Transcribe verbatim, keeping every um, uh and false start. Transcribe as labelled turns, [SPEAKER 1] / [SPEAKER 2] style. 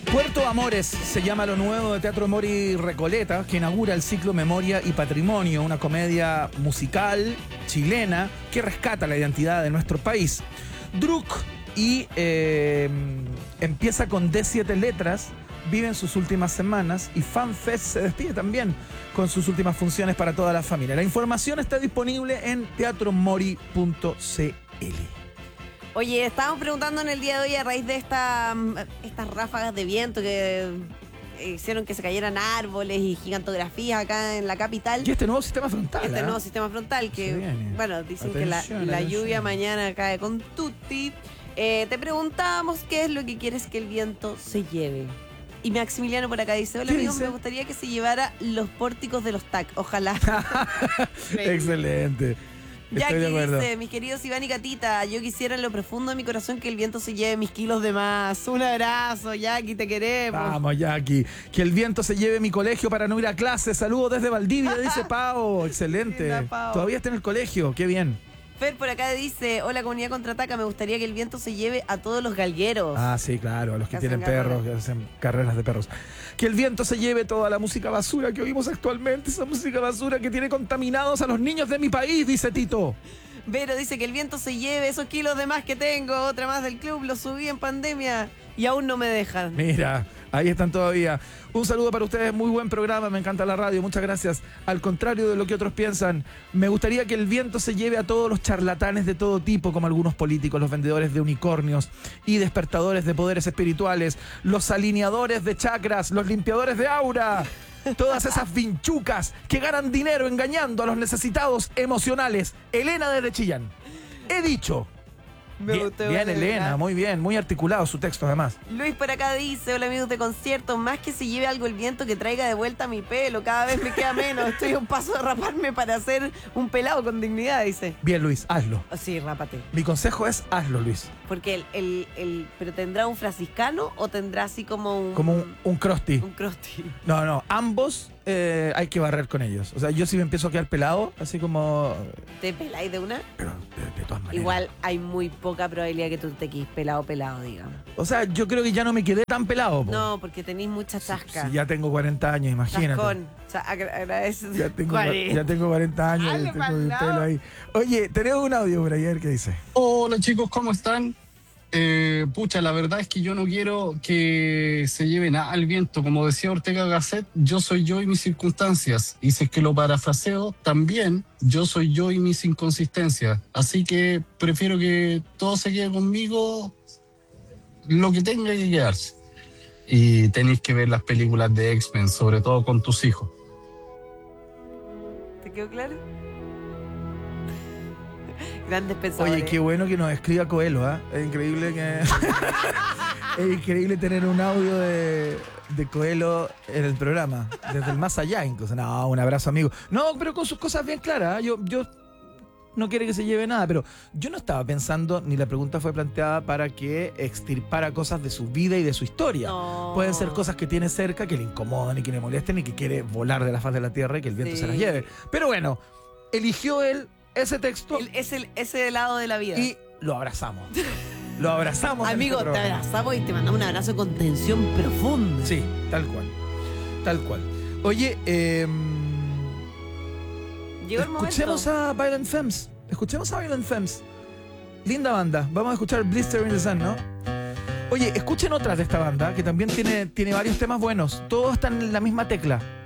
[SPEAKER 1] Puerto Amores se llama lo nuevo de Teatro Mori Recoleta, que inaugura el ciclo Memoria y Patrimonio, una comedia musical chilena que rescata la identidad de nuestro país. Druk y eh, empieza con D siete letras, viven sus últimas semanas y FanFest se despide también con sus últimas funciones para toda la familia. La información está disponible en teatro mori punto c l.
[SPEAKER 2] Oye, estábamos preguntando en el día de hoy a raíz de esta, estas ráfagas de viento que hicieron que se cayeran árboles y gigantografías acá en la capital.
[SPEAKER 1] Y este nuevo sistema frontal.
[SPEAKER 2] Este
[SPEAKER 1] ¿eh?
[SPEAKER 2] nuevo sistema frontal que, bueno, dicen
[SPEAKER 1] atención,
[SPEAKER 2] que la, la lluvia
[SPEAKER 1] atención.
[SPEAKER 2] mañana cae con tutti. Eh, te preguntábamos qué es lo que quieres que el viento se lleve. Y Maximiliano por acá dice, hola amigos, me gustaría que se llevara los pórticos de los T A C, ojalá.
[SPEAKER 1] Excelente.
[SPEAKER 2] Jackie
[SPEAKER 1] Estoy de acuerdo.
[SPEAKER 2] dice, mis queridos Iván y Catita, yo quisiera en lo profundo de mi corazón que el viento se lleve mis kilos de más. Un abrazo, Jackie, te queremos.
[SPEAKER 1] Vamos, Jackie. Que el viento se lleve mi colegio para no ir a clase. Saludos desde Valdivia, dice Pau. Excelente.
[SPEAKER 2] Linda, Pau.
[SPEAKER 1] Todavía está en el colegio, qué bien.
[SPEAKER 2] Fer por acá dice, hola comunidad contraataca, me gustaría que el viento se lleve a todos los galgueros.
[SPEAKER 1] Ah, sí, claro, a los que,
[SPEAKER 2] Que
[SPEAKER 1] tienen
[SPEAKER 2] hacen
[SPEAKER 1] perros,
[SPEAKER 2] carreras.
[SPEAKER 1] que hacen carreras de perros. Que el viento se lleve toda la música basura que oímos actualmente, esa música basura que tiene contaminados a los niños de mi país, dice Tito.
[SPEAKER 2] Vero dice que el viento se lleve esos kilos de más que tengo, otra más del club, los subí en pandemia y aún no me dejan.
[SPEAKER 1] Mira, ahí están todavía. Un saludo para ustedes, muy buen programa, me encanta la radio, muchas gracias. Al contrario de lo que otros piensan, me gustaría que el viento se lleve a todos los charlatanes de todo tipo, como algunos políticos, los vendedores de unicornios y despertadores de poderes espirituales, los alineadores de chakras, los limpiadores de aura. Todas esas vinchucas que ganan dinero engañando a los necesitados emocionales. Elena desde Chillán. He dicho.
[SPEAKER 2] Me
[SPEAKER 1] Bien,
[SPEAKER 2] gustó,
[SPEAKER 1] bien,
[SPEAKER 2] de
[SPEAKER 1] Elena,
[SPEAKER 2] verdad.
[SPEAKER 1] muy bien, muy articulado su texto además.
[SPEAKER 2] Luis por acá dice, hola amigos de concierto, más que se lleve algo el viento que traiga de vuelta mi pelo, cada vez me queda menos, estoy a un paso de raparme para hacer un pelado con dignidad, dice.
[SPEAKER 1] Bien, Luis, hazlo.
[SPEAKER 2] Oh, sí, rápate.
[SPEAKER 1] Mi consejo es hazlo, Luis.
[SPEAKER 2] Porque el, el, el, pero ¿tendrá un franciscano o tendrá así como un...
[SPEAKER 1] Como un, un crosti.
[SPEAKER 2] un crosti?
[SPEAKER 1] No, no, ambos eh, hay que barrer con ellos. O sea, yo si me empiezo a quedar pelado, así como...
[SPEAKER 2] ¿Te peláis de una?
[SPEAKER 1] Pero de, de todas maneras.
[SPEAKER 2] Igual hay muy poca probabilidad que tú te quedes pelado, pelado, digamos.
[SPEAKER 1] O sea, yo creo que ya no me quedé tan pelado. Po.
[SPEAKER 2] No, porque tenéis mucha chasca.
[SPEAKER 1] Si ya tengo cuarenta años, imagínate.
[SPEAKER 2] Chascón. O sea, agra- agradece.
[SPEAKER 1] Ya tengo,
[SPEAKER 2] cuarenta.
[SPEAKER 1] ya tengo cuarenta años
[SPEAKER 2] Dale
[SPEAKER 1] y tengo
[SPEAKER 2] pa'l
[SPEAKER 1] mi
[SPEAKER 2] lado.
[SPEAKER 1] pelo ahí. Oye, tenemos un audio por ayer que dice.
[SPEAKER 3] Hola chicos, ¿cómo están? Eh, pucha, la verdad es que yo no quiero que se lleve nada al viento. Como decía Ortega Gasset, yo soy yo y mis circunstancias. Y si es que lo parafraseo, también yo soy yo y mis inconsistencias. Así que prefiero que todo se quede conmigo, lo que tenga que quedarse. Y tenéis que ver las películas de X-Men, sobre todo con tus hijos.
[SPEAKER 2] ¿Te quedó claro? Grandes pensadores.
[SPEAKER 1] Oye, qué bueno que nos escriba Coelho, ¿ah? Es increíble que... es increíble tener un audio de, de Coelho en el programa, desde el más allá incluso. No, un abrazo, amigo. No, pero con sus cosas bien claras, ¿ah? Yo, yo no quiere que se lleve nada, pero yo no estaba pensando, ni la pregunta fue planteada para que extirpara cosas de su vida y de su historia.
[SPEAKER 2] No.
[SPEAKER 1] Pueden ser cosas que tiene cerca, que le incomodan y que le molesten y que quiere volar de la faz de la tierra y que el viento
[SPEAKER 2] Sí.
[SPEAKER 1] se las lleve. Pero bueno, eligió él ese texto
[SPEAKER 2] El- es el, ese lado de la vida.
[SPEAKER 1] y lo abrazamos. Lo abrazamos. en
[SPEAKER 2] Amigo,
[SPEAKER 1] este
[SPEAKER 2] te
[SPEAKER 1] programa.
[SPEAKER 2] abrazamos y te mandamos un abrazo con tensión profunda.
[SPEAKER 1] Sí, tal cual. Tal cual. Oye, eh,
[SPEAKER 2] Llegó el momento.
[SPEAKER 1] escuchemos a Violent Femmes. Escuchemos a Violent Femmes. Linda banda. Vamos a escuchar Blister in the Sun, ¿no? Oye, escuchen otras de esta banda que también tiene, tiene varios temas buenos. Todos están en la misma tecla.